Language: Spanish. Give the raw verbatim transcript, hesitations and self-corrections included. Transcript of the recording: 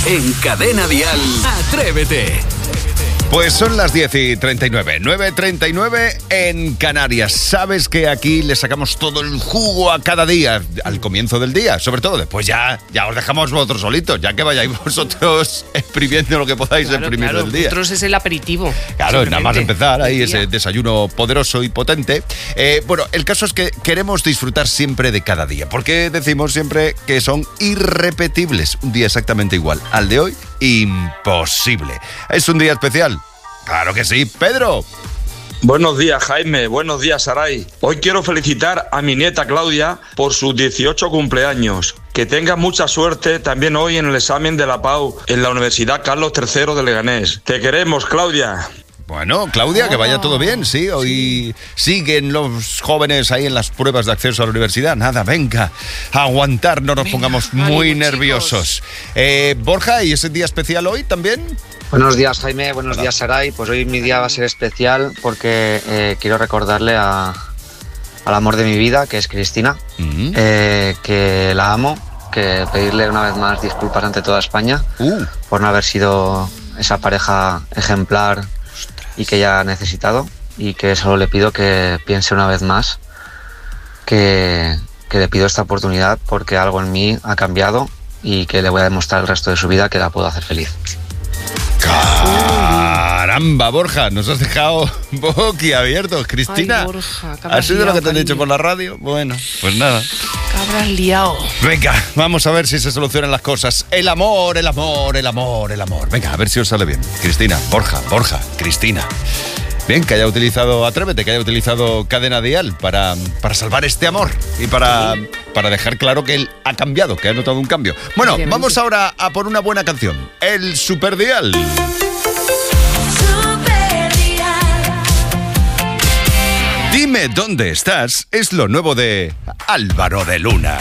En Cadena Dial, Atrévete. Pues son las diez y treinta y nueve, nueve y treinta y nueve en Canarias. Sabes que aquí le sacamos todo el jugo a cada día, al comienzo del día, sobre todo. Después ya, ya os dejamos vosotros solitos, ya que vayáis vosotros exprimiendo lo que podáis claro, exprimir claro, del día. Vosotros es el aperitivo. Claro, nada más empezar ahí El día. ese desayuno poderoso y potente. Eh, bueno, el caso es que queremos disfrutar siempre de cada día, porque decimos siempre que son irrepetibles. Un día exactamente igual al de hoy, imposible. Es un día especial. Claro que sí, Pedro. Buenos días, Jaime. Buenos días, Saray. Hoy quiero felicitar a mi nieta Claudia por sus dieciocho cumpleaños. Que tenga mucha suerte también hoy en el examen de la P A U en la Universidad Carlos tercero de Leganés. Te queremos, Claudia. Bueno, Claudia, que vaya todo bien, sí. Hoy siguen los jóvenes ahí en las pruebas de acceso a la universidad. Nada, venga, a aguantar, no nos Venga, pongamos muy ánimo, nerviosos. Eh, Borja, ¿y ese día especial hoy también? Buenos días, Jaime. Buenos Hola. días, Saray. Pues hoy mi día va a ser especial porque eh, quiero recordarle a, al amor de mi vida, que es Cristina, Mm. eh, que la amo, que pedirle una vez más disculpas ante toda España Uh, por no haber sido esa pareja ejemplar y que ella ha necesitado, y que solo le pido que piense una vez más que, que le pido esta oportunidad porque algo en mí ha cambiado y que le voy a demostrar el resto de su vida que la puedo hacer feliz. caramba, Borja, nos has dejado boquiabiertos. Cristina, Ay, Borja, que habrás ¿has sido lo liado, que te han dicho cariño. por la radio? Bueno, pues nada. Que habrás liado. Venga, vamos a ver si se solucionan las cosas. El amor, el amor, el amor, el amor. Venga, a ver si os sale bien. Cristina, Borja, Borja, Cristina. Bien, que haya utilizado Atrévete, que haya utilizado Cadena Dial para, para salvar este amor y para, para dejar claro que él ha cambiado, que ha notado un cambio. Bueno, Obviamente. vamos ahora a por una buena canción. El Superdial. Dime dónde estás es lo nuevo de Álvaro de Luna.